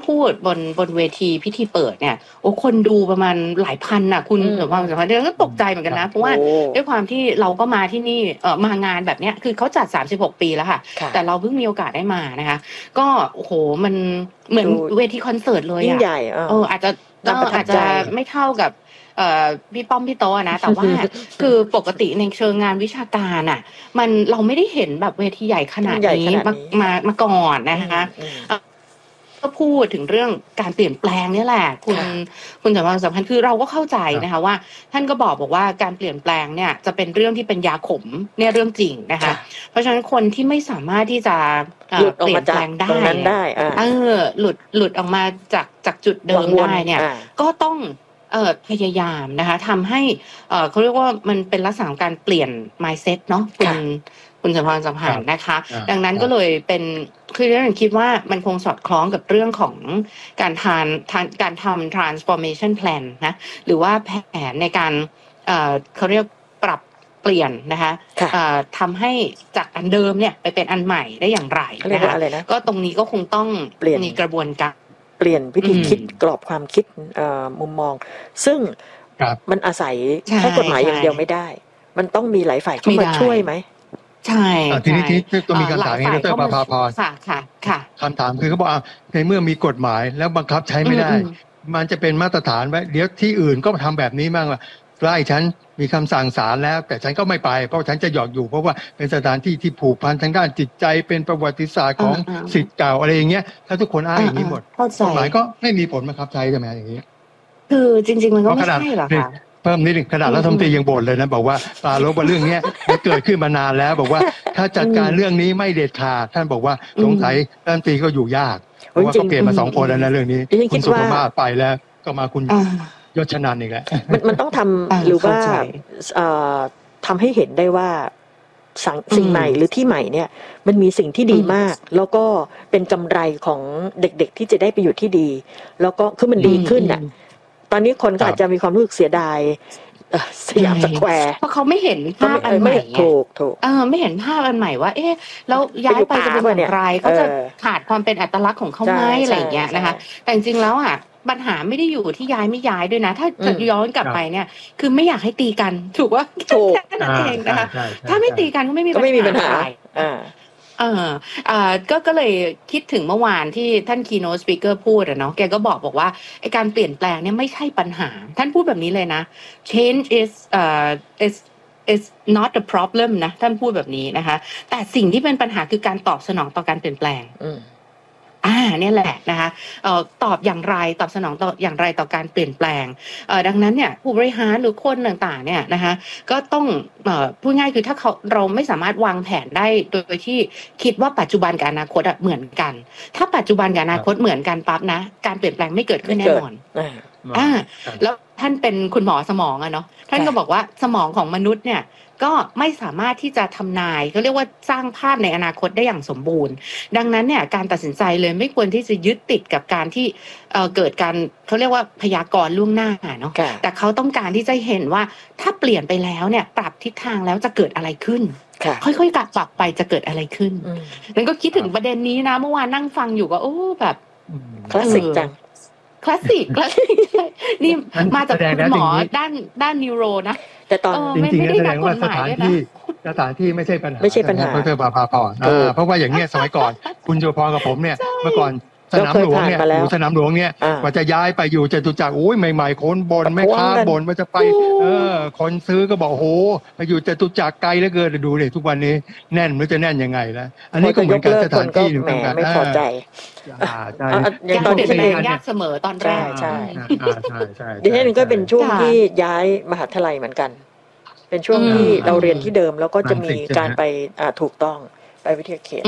พูดบนเวทีพิธีเปิดเนี่ยโอ้คนดูประมาณหลายพันน่ะคุณแต่ความสัมพันธ์เรื่องก็ตกใจเหมือนกันนะเพราะว่าด้วยความที่เราก็มาที่นี่มางานแบบเนี้ยคือเขาจัด36ปีแล้วค่ะแต่เราเพิ่งมีโอกาสได้มานะคะก็โอ้โหมันเหมือนเวทีคอนเสิร์ตเลยยิ่งใหญ่อาจจะไม่เท่ากับพี่ป้อมพี่โตนะแต่ว่าคือปกติในเชิงงานวิชาการอ่ะเราไม่ได้เห็นแบบเวทีใหญ่ขนาดนี้มาก่อนนะคะก็พูดถึงเรื่องการเปลี่ยนแปลงนี่แหละคุณสำคัญคือเราก็เข้าใจนะคะว่าท่านก็บอกว่าการเปลี่ยนแปลงเนี่ยจะเป็นเรื่องที่เป็นยาขมเนี่ยเรื่องจริงนะคะเพราะฉะนั้นคนที่ไม่สามารถที่จะเปลี่ยนแปลงได้หลุดออกมาจากจุดเดิมได้เนี่ยก็ต้องพยายามนะคะทำให้เขาเรียกว่ามันเป็นลักษณะของการเปลี่ยน mindset เนาะคุณสัมพันธ์นะคะดังนั้นก็เลยเป็นคือเรื่องคิดว่ามันคงสอดคล้องกับเรื่องของการทำ transformation plan นะหรือว่าแผนในการเขาเรียกปรับเปลี่ยนนะคะทำให้จากอันเดิมเนี่ยไปเป็นอันใหม่ได้อย่างไรนะคะก็ตรงนี้ก็คงต้องมีกระบวนการเปลี่ยนวิธีคิดกรอบความคิดมุมมองซึ่งมันอาศัยแค่กฎหมายอย่างเดียวไม่ได้มันต้องมีหลายฝ่ายเข้ามาช่วยไหมใช่ทีนี้ตัวมีคำถามนี้ดร.ประภาพรค่ะคำถามคือเขาบอกในเมื่อมีกฎหมายแล้วบังคับใช้ไม่ได้มันจะเป็นมาตรฐานไว้เดี๋ยวที่อื่นก็ทำแบบนี้บ้างว่าใกล้ฉันมีคำสั่งศาลแล้วแต่ฉันก็ไม่ไปเพราะฉันจะหยอกอยู่เพราะว่าเป็นสถานที่ที่ผูกพันทางด้านจิตใจเป็นประวัติศาสตร์ของศิษย์เก่าอะไรอย่างเงี้ยถ้าทุกคนอ้างอย่างนี้หมดกฎหมายก็ไม่มีผลบังคับใช้ใช่ไหมอย่างนี้คือจริงๆมันก็ไม่ใช่หรอกค่ะเพิ่มนิดนึงขนาดรัฐมนตรียังบ่นเลยนะบอกว่าปราลบว่าเรื่องนี้มันเกิดขึ้นมานานแล้วบอกว่าถ้าจัดการเรื่องนี้ไม่เด็ดขาดท่านบอกว่าสงสัยรัฐมนตรีก็อยู่ยากเพราะว่าเขาเปลี่ยนมา2คนแล้วนะเรื่องนี้คุณสุภาพไปแล้วก็มาคุณยศชนันท์อีกแล้วมันต้องทำหรือว่าทำให้เห็นได้ว่าสิ่งใหม่หรือที่ใหม่เนี่ยมันมีสิ่งที่ดีมากแล้วก็เป็นกำไรของเด็กๆที่จะได้ไปอยู่ที่ดีแล้วก็คือมันดีขึ้นน่ะตอนนี้คนก็อาจจะมีความรู้สึกเสียดายสยามสแควร์เพราะเขาไม่เห็นภาพอันใหม่ถูกไม่เห็นภาพอันใหม่ว่าเอ๊ะแล้วย้ายไปจะเป็นอย่างไรเขาจะขาดความเป็นอัตลักษณ์ของเขาไหมอะไรอย่างเงี้ยนะคะแต่จริงๆแล้วอ่ะปัญหาไม่ได้อยู่ที่ย้ายไม่ย้ายด้วยนะถ้าจะย้อนกลับไปเนี่ยคือไม่อยากให้ตีกันถูกว่าแค่นั้นเองนะคะถ้าไม่ตีกันก็ไม่มีปัญหาก็เลยคิดถึงเมื่อวานที่ท่าน keynote speaker พูดเนาะแกก็บอกว่าไอ้การเปลี่ยนแปลงเนี่ยไม่ใช่ปัญหาท่านพูดแบบนี้เลยนะ change is not the problem นะท่านพูดแบบนี้นะคะแต่สิ่งที่เป็นปัญหาคือการตอบสนองต่อการเปลี่ยนแปลงเนี่ยแหละนะคะตอบสนองต่ออย่างไรต่อการเปลี่ยนแปลงดังนั้นเนี่ยผู้บริหารหรือคนต่างๆเนี่ยนะคะก็ต้องพูดง่ายคือถ้าเราไม่สามารถวางแผนได้โดยที่คิดว่าปัจจุบันกับอนาคตเหมือนกันถ้าปัจจุบันกับอนาคตเหมือนกันปั๊บนะการเปลี่ยนแปลงไม่เกิดขึ้นแน่นอนแล้วท่านเป็นคุณหมอสมองเนาะท่านก็บอกว่าสมองของมนุษย์เนี่ยก็ไม่สามารถที่จะทำนายเขาเรียกว่าสร้างภาพในอนาคตได้อย่างสมบูรณ์ดังนั้นเนี่ยการตัดสินใจเลยไม่ควรที่จะยึดติดกับการที่เกิดการเขาเรียกว่าพยากรณ์ล่วงหน้าเนาะแต่เขาต้องการที่จะเห็นว่าถ้าเปลี่ยนไปแล้วเนี่ยปรับทิศทางแล้วจะเกิดอะไรขึ้นค่อยๆปรับไปจะเกิดอะไรขึ้นนั่นก็คิดถึงประเด็นนี้นะเมื่อวานนั่งฟังอยู่ก็โอ้แบบคลาสสิกจังคลาสสิกนี่มาจากคุณหมอด้านนิวโรนะแต่ตอนจริงๆแสดงว่าสถานที่ไม่ใช่ปัญหาเพื่อพาพรเพราะว่าอย่างเงี้ยสมัยก่อนคุณโยพรกับผมเนี่ยเมื่อก่อนสนามหลวงเนี่ยอยู่สนามหลวงเนี่ยกว่าจะย้ายไปอยู่จตุจักรโอ้ยใหม่ๆคนบ่นแม่ค้าบ่นว่าจะไปคนซื้อก็บอกโหไปอยู่จตุจักรไกลเหลือเกินดูเลยทุกวันนี้แน่นไม่รู้จะแน่นยังไงแล้วอันนี้ก็เหมือนกันสถานที่เหมือนกันไม่พอใจอย่างตอนที่ยากเสมอตอนแรกใช่ดิฉันก็เป็นช่วงที่ย้ายมหาวิทยาลัยเหมือนกันเป็นช่วงที่เราเรียนที่เดิมแล้วก็จะมีการไปถูกต้องไปวิทยาเขต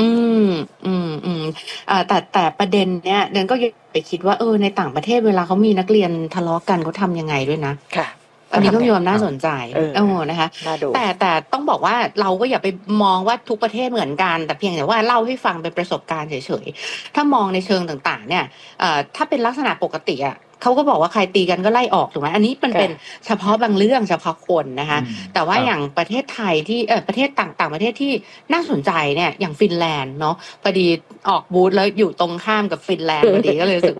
แต่ประเด็นเนี้ยเดินก็ไปคิดว่าในต่างประเทศเวลาเขามีนักเรียนทะเลาะกันเขาทำยังไงด้วยนะค่ะอันนี้ก็มีความน่าสนใจนะคะแต่ต้องบอกว่าเราก็อย่าไปมองว่าทุกประเทศเหมือนกันแต่เพียงแต่ว่าเล่าให้ฟังเป็นประสบการณ์เฉยๆถ้ามองในเชิงต่างๆเนี่ยถ้าเป็นลักษณะปกติอ่ะเขาก็บอกว่าใครตีกันก็ไล่ออกถูกไหมอันนี้มันเป็นเฉพาะบางเรื่องเฉพาะคนนะคะแต่ว่าอย่างประเทศไทยที่ประเทศต่างประเทศที่น่าสนใจเนี่ยอย่างฟินแลนด์เนาะพอดีออกบูธแล้วอยู่ตรงข้ามกับฟินแลนด์พอดีก็เลยรู้สึก